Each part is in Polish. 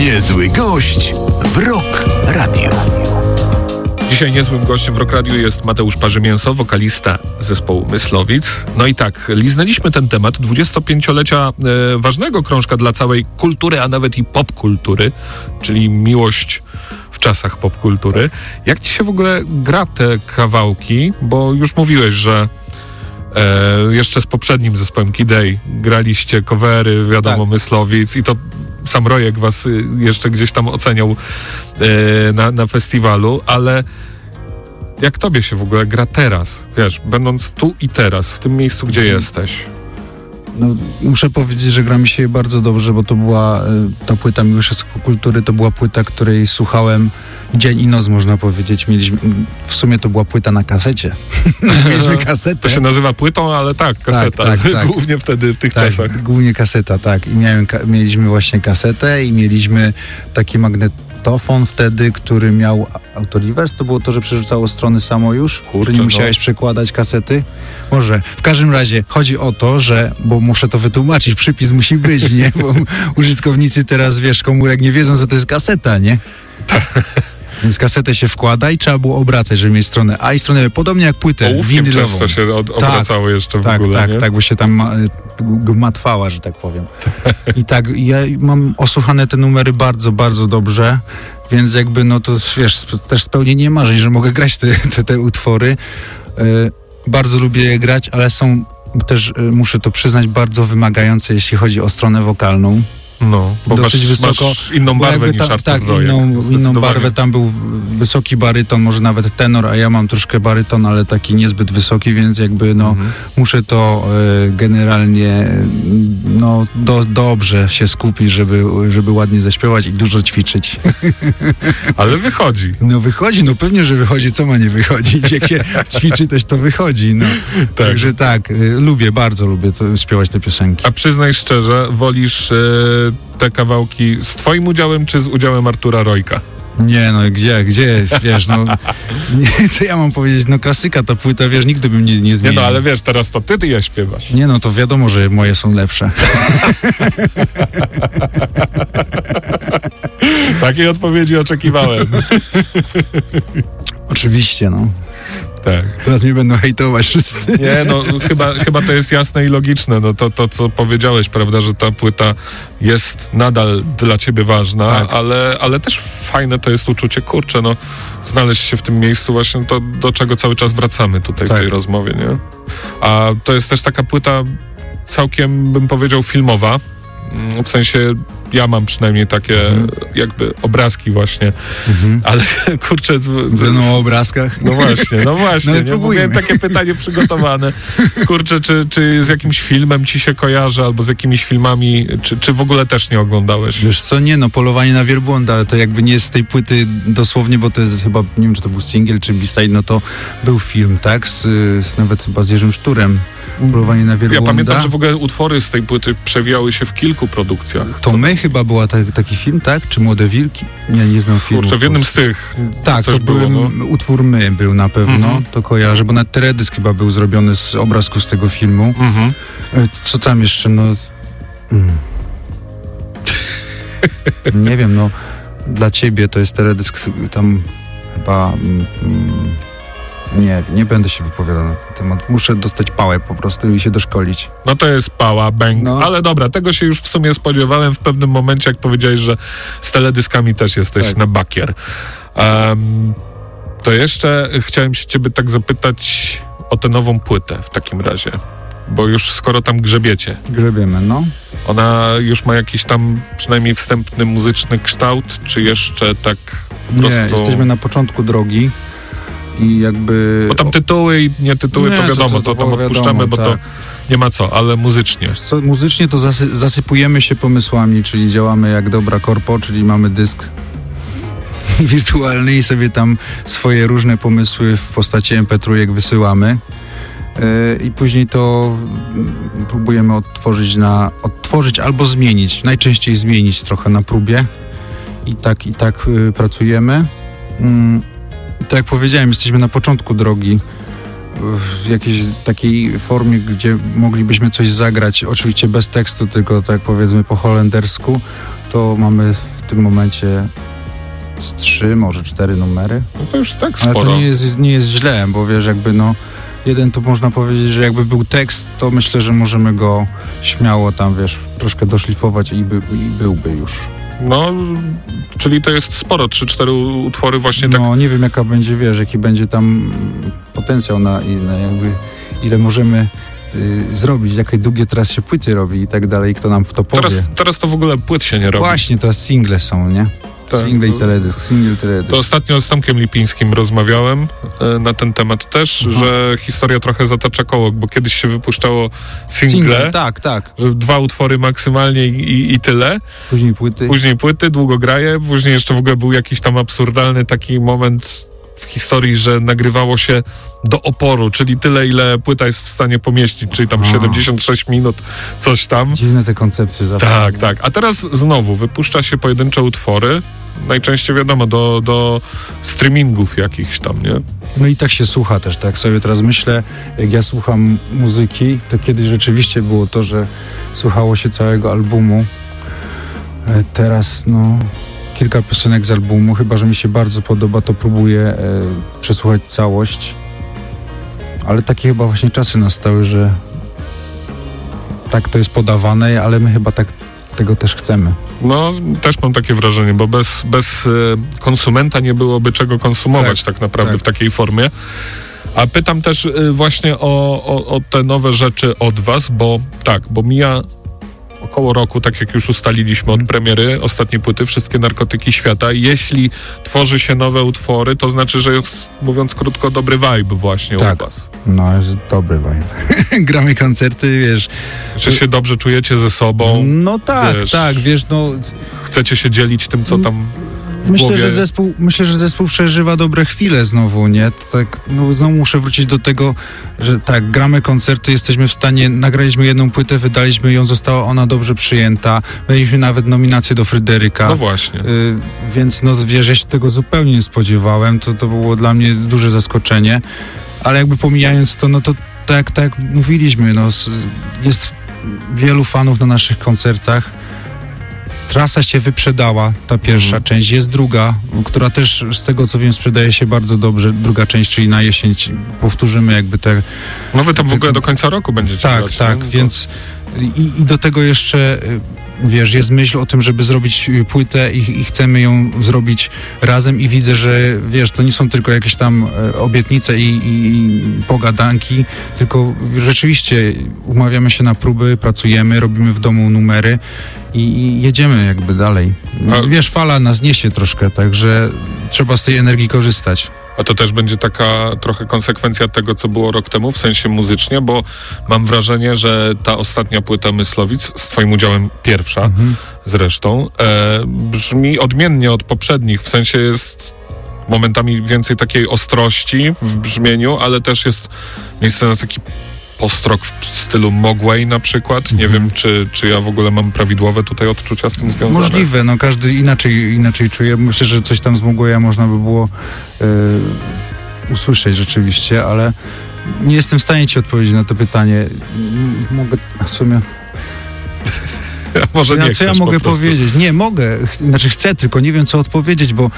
Niezły gość w Rock Radio. Dzisiaj niezłym gościem w Rock Radio jest Mateusz Parzymięso, wokalista zespołu Myslowic. No i tak, liznęliśmy ten temat 25-lecia ważnego krążka dla całej kultury, a nawet i popkultury, czyli miłość w czasach popkultury. Jak ci się w ogóle gra te kawałki? Bo już mówiłeś, że jeszcze z poprzednim zespołem Kidej graliście covery, wiadomo, tak. Myslowic i to sam Rojek was jeszcze gdzieś tam oceniał na festiwalu, ale jak tobie się w ogóle gra teraz, wiesz, będąc tu i teraz, w tym miejscu, gdzie jesteś? No, muszę powiedzieć, że gra mi się bardzo dobrze, bo to była ta płyta Miłość Kultury, to była płyta, której słuchałem dzień i noc, można powiedzieć. W sumie to była płyta na kasecie. Mieliśmy kasetę. To się nazywa płytą, ale tak, kaseta. Tak. Głównie wtedy, w tych czasach. Głównie kaseta, tak. I mieliśmy właśnie kasetę i mieliśmy taki magnetofon wtedy, który miał autorewers. To było to, że przerzucało strony samo już? Kurczę, że nie musiałeś przekładać kasety? Może. W każdym razie chodzi o to, że, bo muszę to wytłumaczyć, przypis musi być, nie? Bo użytkownicy teraz, wiesz, komórek nie wiedzą, co to jest kaseta, nie? Więc kasetę się wkłada i trzeba było obracać, żeby mieć stronę A i stronę B. Podobnie jak płytę winylową. Często się obracało jeszcze w ogóle, nie? Tak, bo się tam gmatwała, że tak powiem. I tak, ja mam osłuchane te numery bardzo, bardzo dobrze, więc jakby, no to wiesz, też spełnienie marzeń, że mogę grać te utwory. Bardzo lubię je grać, ale są też, muszę to przyznać, bardzo wymagające, jeśli chodzi o stronę wokalną. No, bo dosyć wysoko. Masz inną barwę niż Artur Tak, Rojek, inną barwę. Tam był wysoki baryton, może nawet tenor, a ja mam troszkę baryton, ale taki niezbyt wysoki, więc jakby muszę to generalnie dobrze się skupić, żeby ładnie zaśpiewać i dużo ćwiczyć. Ale wychodzi. No wychodzi, no pewnie, że wychodzi. Co ma nie wychodzić? Jak się ćwiczy, to wychodzi. No. Tak. Także tak, bardzo lubię śpiewać te piosenki. A przyznaj szczerze, wolisz te kawałki z twoim udziałem, czy z udziałem Artura Rojka? Nie, no gdzie jest, wiesz, no co ja mam powiedzieć, no klasyka, ta płyta, wiesz, nigdy bym nie zmienił. Nie, no ale wiesz, teraz to ty je śpiewasz. Nie, no to wiadomo, że moje są lepsze. Takiej odpowiedzi oczekiwałem. Oczywiście, no. Tak. Teraz mnie będą hejtować wszyscy. Nie, no chyba to jest jasne i logiczne. No to co powiedziałeś, prawda, że ta płyta jest nadal dla ciebie ważna, tak. ale też fajne to jest uczucie, kurczę, no znaleźć się w tym miejscu właśnie, to do czego cały czas wracamy tutaj w tej rozmowie, nie? A to jest też taka płyta całkiem, bym powiedział, filmowa. W sensie ja mam przynajmniej takie jakby obrazki właśnie, ale kurczę... o obrazkach? No właśnie, no miałem takie pytanie przygotowane. Kurczę, czy z jakimś filmem ci się kojarzy, albo z jakimiś filmami, czy w ogóle też nie oglądałeś? Wiesz co, Polowanie na wielbłąda, ale to jakby nie jest z tej płyty dosłownie, bo to jest chyba, nie wiem, czy to był singiel, czy B-side, no to był film, tak? Nawet chyba z Jerzym Szturem. Polowanie na wielbłąda. Ja pamiętam, że w ogóle utwory z tej płyty przewijały się w kilku produkcjach. Chyba była taki film, tak? Czy Młode Wilki? Nie znam filmu. Kurczę, w jednym z tych. Tak, to był utwór My był na pewno, to kojarzę, bo nawet teledysk chyba był zrobiony z obrazków z tego filmu. Co tam jeszcze, nie wiem, dla ciebie to jest teledysk tam chyba... Nie będę się wypowiadał na ten temat. Muszę dostać pałę po prostu i się doszkolić. No to jest pała, bang. Ale dobra, tego się już w sumie spodziewałem w pewnym momencie, jak powiedziałeś, że z teledyskami też jesteś na bakier. To jeszcze chciałem się ciebie tak zapytać o tę nową płytę w takim razie. Bo już skoro tam grzebiecie. Grzebiemy, no. Ona już ma jakiś tam przynajmniej wstępny muzyczny kształt, czy jeszcze tak po prostu... Nie, jesteśmy na początku drogi. I jakby... Bo tam tytuły i nie tytuły, to wiadomo, to tam odpuszczamy, bo to nie ma co, ale muzycznie. Muzycznie to zasypujemy się pomysłami, czyli działamy jak dobra korpo, czyli mamy dysk wirtualny i sobie tam swoje różne pomysły w postaci MP3 wysyłamy. I później to próbujemy odtworzyć albo zmienić. Najczęściej zmienić trochę na próbie. I tak pracujemy. Tak jak powiedziałem, jesteśmy na początku drogi w jakiejś takiej formie, gdzie moglibyśmy coś zagrać, oczywiście bez tekstu, tylko tak powiedzmy po holendersku, to mamy tym momencie z 3, może 4 numery. No to już tak sporo. Ale to nie jest źle, bo wiesz, jakby jeden to można powiedzieć, że jakby był tekst, to myślę, że możemy go śmiało tam, wiesz, troszkę doszlifować i byłby już. No, czyli to jest sporo, 3-4 utwory właśnie tak. No, nie wiem jaka będzie, wiesz, jaki będzie tam potencjał na jakby, ile możemy zrobić, jakie długie teraz się płyty robi i tak dalej, kto nam w to powie. Teraz to w ogóle płyt się nie robi. Właśnie, teraz single są, nie? Tak, single i teledysk, single, teledysk. To ostatnio z Tomkiem Lipińskim rozmawiałem na ten temat też, że historia trochę zatacza koło, bo kiedyś się wypuszczało single, tak. że 2 utwory maksymalnie i tyle. Później płyty, długograje, później jeszcze w ogóle był jakiś tam absurdalny taki moment w historii, że nagrywało się do oporu, czyli tyle, ile płyta jest w stanie pomieścić, czyli tam 76 minut, coś tam. Dziwne te koncepcje. Tak. A teraz znowu wypuszcza się pojedyncze utwory, najczęściej wiadomo, do streamingów jakichś tam, nie? No i tak się słucha też, tak sobie teraz myślę, jak ja słucham muzyki, to kiedyś rzeczywiście było to, że słuchało się całego albumu. Teraz, kilka piosenek z albumu, chyba że mi się bardzo podoba, to próbuję przesłuchać całość. Ale takie chyba właśnie czasy nastały, że tak to jest podawane, ale my chyba tak tego też chcemy. No, też mam takie wrażenie, bo bez konsumenta nie byłoby czego konsumować tak naprawdę w takiej formie. A pytam też właśnie o te nowe rzeczy od was, bo mija około roku, tak jak już ustaliliśmy od premiery ostatniej płyty, Wszystkie narkotyki świata. Jeśli tworzy się nowe utwory, to znaczy, że jest, mówiąc krótko, dobry vibe właśnie u was. No, jest dobry vibe. Gramy koncerty, wiesz. Czy się dobrze czujecie ze sobą? No tak, wiesz, Chcecie się dzielić tym, co tam Myślę, że zespół przeżywa dobre chwile znowu, nie? Tak, znowu muszę wrócić do tego, że tak, gramy koncerty, jesteśmy w stanie, nagraliśmy jedną płytę, wydaliśmy ją, została ona dobrze przyjęta, mieliśmy nawet nominację do Fryderyka. No właśnie. Więc wiesz, ja się tego zupełnie nie spodziewałem, to było dla mnie duże zaskoczenie, ale jakby pomijając to, to tak jak mówiliśmy, jest wielu fanów na naszych koncertach. Trasa się wyprzedała, ta pierwsza część. Jest druga, która też z tego co wiem sprzedaje się bardzo dobrze. Druga część, czyli na jesień powtórzymy jakby te... No wy tam w ogóle do końca roku będziecie grać. Tak, więc i do tego jeszcze, wiesz, jest myśl o tym, żeby zrobić płytę i chcemy ją zrobić razem i widzę, że wiesz, to nie są tylko jakieś tam obietnice i pogadanki, tylko rzeczywiście umawiamy się na próby, pracujemy, robimy w domu numery i jedziemy jakby dalej. Wiesz, fala nas niesie troszkę, także trzeba z tej energii korzystać. A to też będzie taka trochę konsekwencja tego, co było rok temu, w sensie muzycznie, bo mam wrażenie, że ta ostatnia płyta Myslowic, z twoim udziałem pierwsza zresztą, brzmi odmiennie od poprzednich, w sensie jest momentami więcej takiej ostrości w brzmieniu, ale też jest miejsce na taki post-rock w stylu Mogwai na przykład. Nie wiem, czy ja w ogóle mam prawidłowe tutaj odczucia z tym związane. Możliwe, każdy inaczej czuje. Myślę, że coś tam z Mogwai można by było usłyszeć rzeczywiście, ale nie jestem w stanie ci odpowiedzieć na to pytanie. Mogę w sumie... Może nie co ja mogę powiedzieć? Nie, mogę. Chcę, tylko nie wiem, co odpowiedzieć, bo...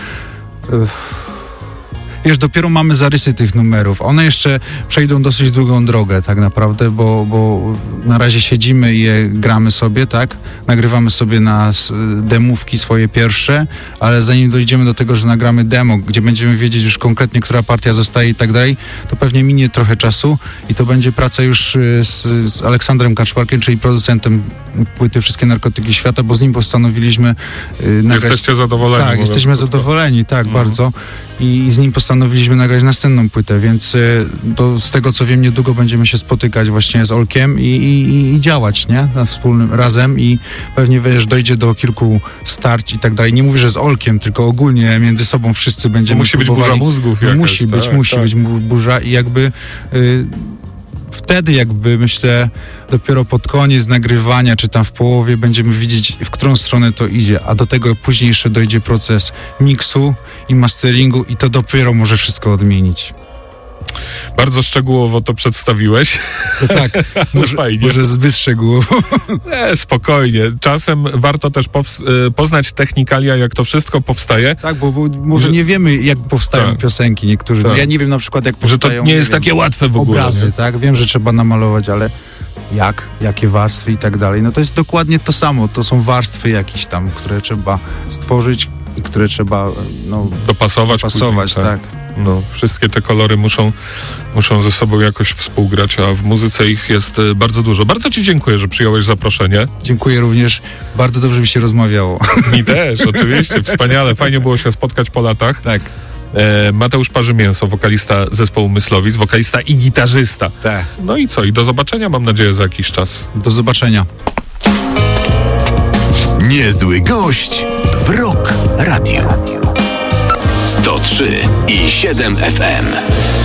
Wiesz, dopiero mamy zarysy tych numerów. One jeszcze przejdą dosyć długą drogę tak naprawdę, bo na razie siedzimy i je gramy sobie, tak? Nagrywamy sobie na demówki swoje pierwsze, ale zanim dojdziemy do tego, że nagramy demo, gdzie będziemy wiedzieć już konkretnie, która partia zostaje i tak dalej, to pewnie minie trochę czasu i to będzie praca już z Aleksandrem Kaczmarkiem, czyli producentem płyty Wszystkie narkotyki świata, bo z nim postanowiliśmy nagrać... Jesteście zadowoleni? Tak, jesteśmy zadowoleni, tak, bardzo. I z nim postanowiliśmy nagrać następną płytę, więc z tego co wiem, niedługo będziemy się spotykać właśnie z Olkiem i działać, nie? Razem i pewnie, wiesz, dojdzie do kilku starć i tak dalej. Nie mówię, że z Olkiem, tylko ogólnie między sobą wszyscy będziemy musi być burza mózgów jakaś, musi być burza i jakby... Wtedy jakby, myślę, dopiero pod koniec nagrywania, czy tam w połowie będziemy widzieć, w którą stronę to idzie, a do tego później jeszcze dojdzie proces miksu i masteringu i to dopiero może wszystko odmienić. Bardzo szczegółowo to przedstawiłeś. No tak, Fajnie. może zbyt szczegółowo. Spokojnie. Czasem warto też poznać technikalia, jak to wszystko powstaje. Tak, bo może nie wiemy, jak powstają piosenki niektórzy. Tak. Ja nie wiem na przykład, jak Że powstają... to nie jest takie łatwe w ogóle. Obrazy, nie? tak? Wiem, że trzeba namalować, ale jakie warstwy i tak dalej. No to jest dokładnie to samo. To są warstwy jakieś tam, które trzeba stworzyć i które trzeba Dopasować pasować, później, tak. No, wszystkie te kolory muszą ze sobą jakoś współgrać, a w muzyce ich jest bardzo dużo. Bardzo ci dziękuję, że przyjąłeś zaproszenie. Dziękuję również. Bardzo dobrze mi się rozmawiało. Mi też, oczywiście. Wspaniale. Fajnie było się spotkać po latach. Tak. Mateusz Parzymięso, wokalista zespołu Myslowic, wokalista i gitarzysta. Tak. No i co? I do zobaczenia, mam nadzieję, za jakiś czas. Do zobaczenia. Niezły gość w Rock Radio. 103,7 FM.